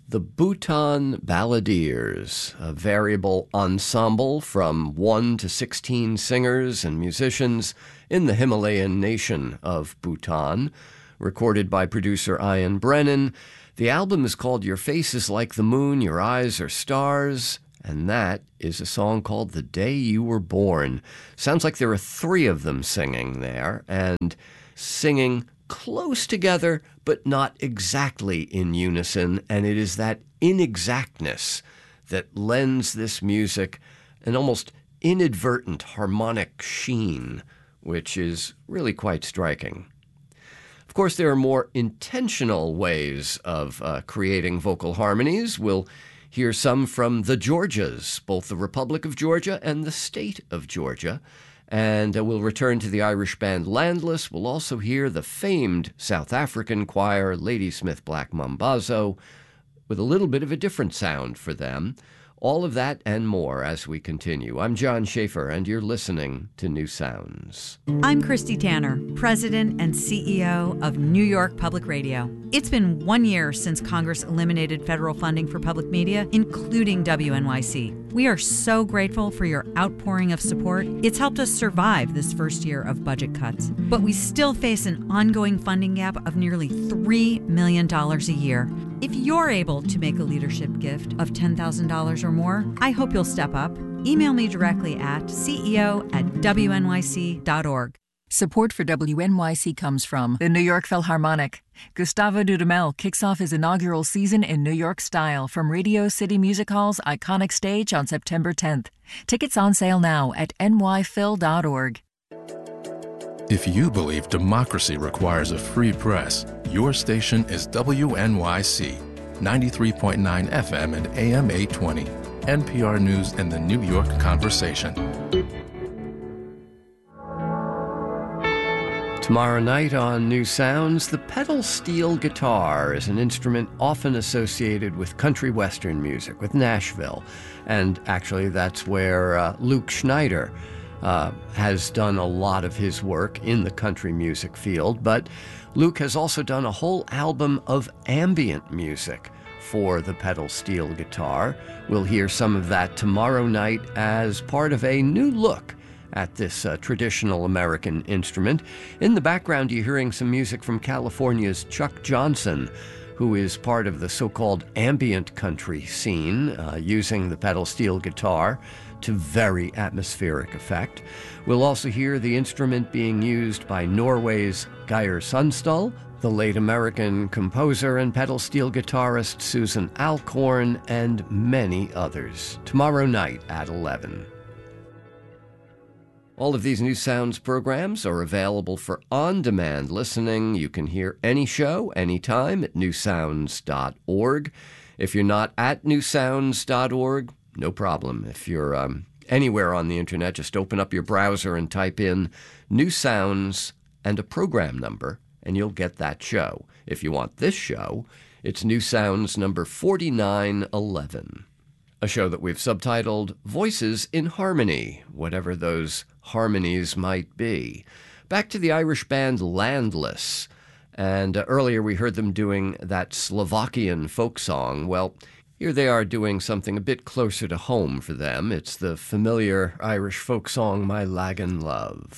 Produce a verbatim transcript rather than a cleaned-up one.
The Bhutan Balladeers, a variable ensemble from one to sixteen singers and musicians in the Himalayan nation of Bhutan, recorded by producer Ian Brennan. The album is called Your Face is Like the Moon, Your Eyes Are Stars, and that is a song called The Day You Were Born. Sounds like there are three of them singing there, and singing close together, but not exactly in unison, and it is that inexactness that lends this music an almost inadvertent harmonic sheen, which is really quite striking. Of course, there are more intentional ways of uh, creating vocal harmonies. We'll hear some from the Georgias, both the Republic of Georgia and the state of Georgia. And uh, we'll return to the Irish band Landless. We'll also hear the famed South African choir Ladysmith Black Mambazo, with a little bit of a different sound for them. All of that and more as we continue. I'm John Schaefer, and you're listening to New Sounds. I'm Christy Tanner, President and C E O of New York Public Radio. It's been one year since Congress eliminated federal funding for public media, including W N Y C. We are so grateful for your outpouring of support. It's helped us survive this first year of budget cuts. But we still face an ongoing funding gap of nearly three million dollars a year. If you're able to make a leadership gift of ten thousand dollars or more, I hope you'll step up. Email me directly at C E O at W N Y C dot org. Support for W N Y C comes from the New York Philharmonic. Gustavo Dudamel kicks off his inaugural season in New York style from Radio City Music Hall's iconic stage on September tenth. Tickets on sale now at N Y Phil dot org. If you believe democracy requires a free press, your station is W N Y C, ninety-three point nine F M and A M eight twenty, N P R News and the New York Conversation. Tomorrow night on New Sounds, the pedal steel guitar is an instrument often associated with country western music, with Nashville. And actually, that's where uh, Luke Schneider uh, has done a lot of his work in the country music field. But Luke has also done a whole album of ambient music for the pedal steel guitar. We'll hear some of that tomorrow night as part of a new look at this uh, traditional American instrument. In the background, you're hearing some music from California's Chuck Johnson, who is part of the so-called ambient country scene, uh, using the pedal steel guitar to very atmospheric effect. We'll also hear the instrument being used by Norway's Geir Sundstall, the late American composer and pedal steel guitarist Susan Alcorn, and many others. Tomorrow night at eleven. All of these New Sounds programs are available for on-demand listening. You can hear any show, anytime at new sounds dot org. If you're not at new sounds dot org, no problem. If you're um, anywhere on the internet, just open up your browser and type in New Sounds and a program number, and you'll get that show. If you want this show, it's New Sounds number forty-nine eleven. A show that we've subtitled Voices in Harmony, whatever those harmonies might be. Back to the Irish band Landless. And uh, earlier we heard them doing that Slovakian folk song. Well, here they are doing something a bit closer to home for them. It's the familiar Irish folk song, My Lagan Love.